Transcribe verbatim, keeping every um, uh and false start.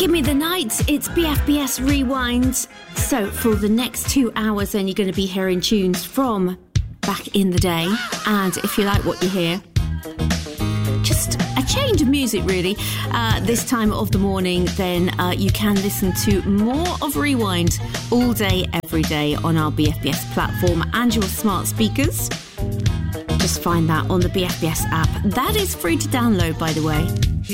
Give me the night. It's B F B S Rewind. So for the next two hours then you're going to be hearing tunes from back in the day. And if you like what you hear, just a change of music really, uh, this time of the morning, then uh, you can listen to more of Rewind all day, every day on our B F B S platform and your smart speakers. Just find that on the B F B S app. That is free to download, by the way.